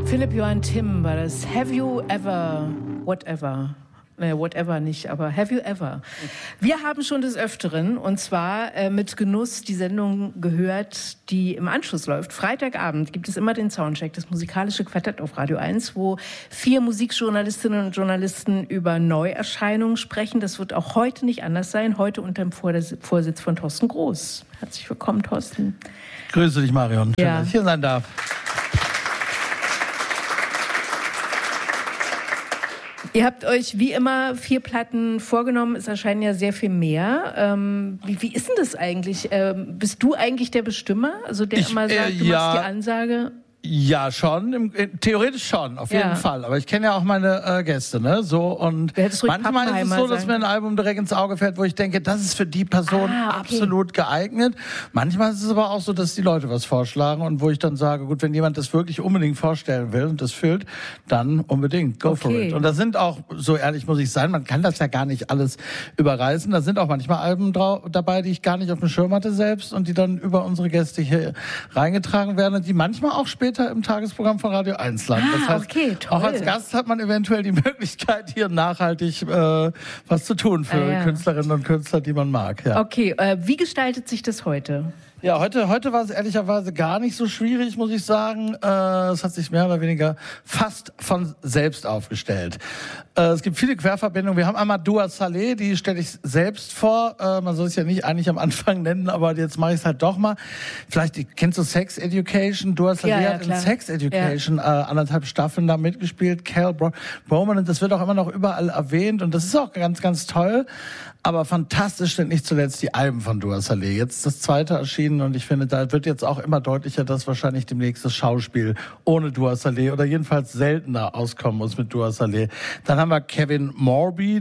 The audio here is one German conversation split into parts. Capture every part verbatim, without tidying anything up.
Philipp Johann Timm war das. Have you ever, whatever, äh, whatever nicht, aber have you ever. Wir haben schon des Öfteren, und zwar äh, mit Genuss, die Sendung gehört, die im Anschluss läuft. Freitagabend gibt es immer den Soundcheck, das musikalische Quartett auf Radio eins, wo vier Musikjournalistinnen und Journalisten über Neuerscheinungen sprechen. Das wird auch heute nicht anders sein, heute unter dem Vorsitz von Thorsten Groß. Herzlich willkommen, Thorsten. Grüße dich, Marion. Schön, ja. dass ich hier sein darf. Ihr habt euch wie immer vier Platten vorgenommen. Es erscheinen ja sehr viel mehr. Ähm, wie, wie ist denn das eigentlich? Ähm, bist du eigentlich der Bestimmer? Also der ich, immer sagt, äh, du ja. machst die Ansage? Ja, schon. Im, theoretisch schon, auf jeden ja. Fall. Aber ich kenne ja auch meine äh, Gäste, ne? So, und manchmal ist es so, dass mir ein Album direkt ins Auge fällt, wo ich denke, das ist für die Person ah, okay. absolut geeignet. Manchmal ist es aber auch so, dass die Leute was vorschlagen und wo ich dann sage, gut, wenn jemand das wirklich unbedingt vorstellen will und das füllt, dann unbedingt, go okay. for it. Und da sind auch, so ehrlich muss ich sein, man kann das ja gar nicht alles überreißen. Da sind auch manchmal Alben drau- dabei, die ich gar nicht auf dem Schirm hatte selbst und die dann über unsere Gäste hier reingetragen werden und die manchmal auch später im Tagesprogramm von Radio eins landen. Ah, das heißt, okay, auch als Gast hat man eventuell die Möglichkeit, hier nachhaltig äh, was zu tun für ah, ja. Künstlerinnen und Künstler, die man mag. Ja. Okay, äh, wie gestaltet sich das heute? Ja, heute, heute war es ehrlicherweise gar nicht so schwierig, muss ich sagen. Äh, es hat sich mehr oder weniger fast von selbst aufgestellt. Äh, es gibt viele Querverbindungen. Wir haben einmal Dua Saleh, die stelle ich selbst vor. Äh, man soll es ja nicht eigentlich am Anfang nennen, aber jetzt mache ich es halt doch mal. Vielleicht, kennst du Sex Education? Dua Saleh ja, ja, hat in Sex Education ja. äh, anderthalb Staffeln da mitgespielt. Cal Bro- Bowman, und das wird auch immer noch überall erwähnt. Und das ist auch ganz, ganz toll. Aber fantastisch sind nicht zuletzt die Alben von Dua Saleh. Jetzt das zweite erschienen und ich finde, da wird jetzt auch immer deutlicher, dass wahrscheinlich demnächst das Schauspiel ohne Dua Saleh oder jedenfalls seltener auskommen muss mit Dua Saleh. Dann haben wir Kevin Morby,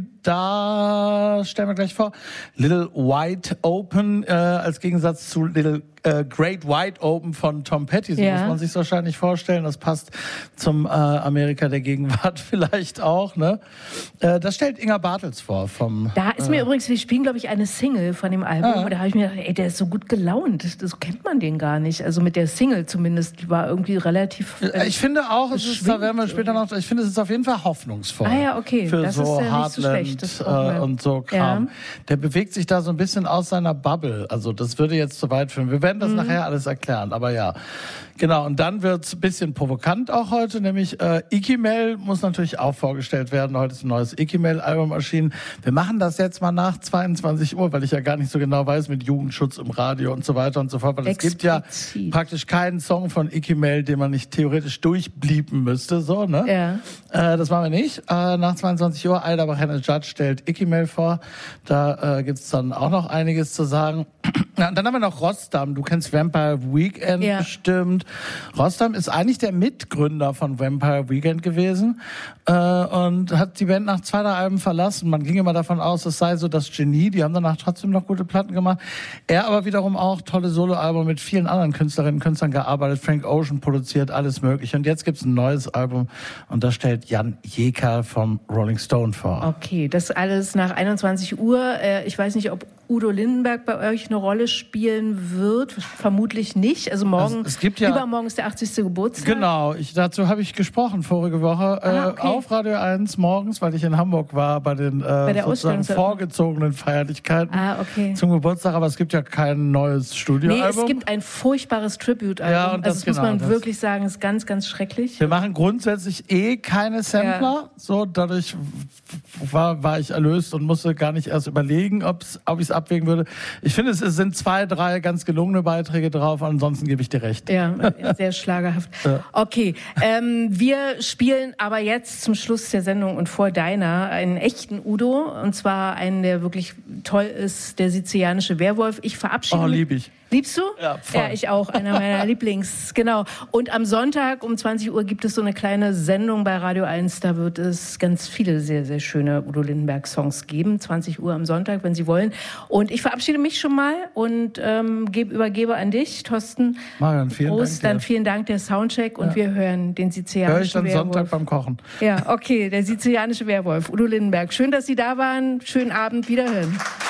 da stellen wir gleich vor. Little Wide Open äh, als Gegensatz zu Little äh, Great Wide Open von Tom Petty. So ja. muss man sich wahrscheinlich vorstellen. Das passt zum äh, Amerika der Gegenwart vielleicht auch. Ne? Äh, das stellt Inga Bartels vor. Vom, da ist mir äh, übrigens, wir spielen, glaube ich, eine Single von dem Album. Ah. Und da habe ich mir gedacht, ey, der ist so gut gelaunt. Das, das kennt man den gar nicht. Also mit der Single zumindest, die war irgendwie relativ äh, Ich finde auch, es ist, da werden wir später noch, ich finde, es ist auf jeden Fall hoffnungsvoll. Ah ja, okay. Für das so ist ja Heartland nicht so schlecht, äh, und so Kram. Ja. Der bewegt sich da so ein bisschen aus seiner Bubble. Also das würde jetzt zu weit führen. Wir werden das mhm. nachher alles erklären, aber ja. Genau, und dann wird's ein bisschen provokant auch heute, nämlich äh, Ikimel muss natürlich auch vorgestellt werden. Heute ist ein neues Ikimel-Album erschienen. Wir machen das jetzt mal nach zweiundzwanzig Uhr, weil ich ja gar nicht so genau weiß mit Jugendschutz im Radio und so weiter und so fort. Weil Explizit. Es gibt ja praktisch keinen Song von Ikimel, den man nicht theoretisch durchbliepen müsste. So, ne? Ja. Äh, das machen wir nicht. Äh, nach zweiundzwanzig Uhr, Aida Bachene Judge stellt Ikimel vor. Da äh, gibt's dann auch noch einiges zu sagen. Ja, und dann haben wir noch Rostam. Du kennst Vampire Weekend ja. bestimmt. Rostam ist eigentlich der Mitgründer von Vampire Weekend gewesen äh, und hat die Band nach zwei, drei Alben verlassen. Man ging immer davon aus, es sei so das Genie. Die haben danach trotzdem noch gute Platten gemacht. Er aber wiederum auch tolle Soloalben mit vielen anderen Künstlerinnen und Künstlern gearbeitet. Frank Ocean produziert, alles mögliche. Und jetzt gibt's ein neues Album und das stellt Jan Jeker vom Rolling Stone vor. Okay, das alles nach einundzwanzig Uhr. Ich weiß nicht, ob Udo Lindenberg bei euch eine Rolle spielen wird. Vermutlich nicht. Also morgen, also es gibt ja, übermorgen ist der achtzigste Geburtstag. Genau, ich, dazu habe ich gesprochen vorige Woche ah, okay. äh, auf Radio eins morgens, weil ich in Hamburg war bei den äh, bei der sozusagen vorgezogenen Feierlichkeiten ah, okay. zum Geburtstag. Aber es gibt ja kein neues Studioalbum. Nee, es gibt ein furchtbares Tribute-Album. Ja, und das, also das genau, muss man das wirklich sagen, ist ganz, ganz schrecklich. Wir machen grundsätzlich eh keine Sampler. Ja. So, dadurch war, war ich erlöst und musste gar nicht erst überlegen, ob's, ob ich es abwägen würde. Ich finde, es sind zwei, drei ganz gelungene Beiträge drauf, ansonsten gebe ich dir recht. Ja, sehr schlagerhaft. Ja. Okay, ähm, wir spielen aber jetzt zum Schluss der Sendung und vor deiner einen echten Udo, und zwar einen, der wirklich toll ist, der sizilianische Werwolf. Ich verabschiede mich. Oh, mich. lieb ich. Liebst du? Ja, voll. Ja, ich auch. Einer meiner Lieblings. Genau. Und am Sonntag um zwanzig Uhr gibt es so eine kleine Sendung bei Radio eins. Da wird es ganz viele sehr, sehr schöne Udo Lindenberg-Songs geben. zwanzig Uhr am Sonntag, wenn Sie wollen. Und ich verabschiede mich schon mal und ähm, gebe, übergebe an dich, Thorsten. Marian, vielen Groß, Dank. Dann vielen Dank, der Soundcheck. Und ja. wir hören den sizilianischen Hör ich dann Werwolf. Sonntag beim Kochen. Ja, okay. Der sizilianische Werwolf, Udo Lindenberg. Schön, dass Sie da waren. Schönen Abend. Wiederhören.